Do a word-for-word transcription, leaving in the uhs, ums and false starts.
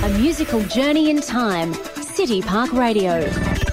A musical journey in time. City Park Radio.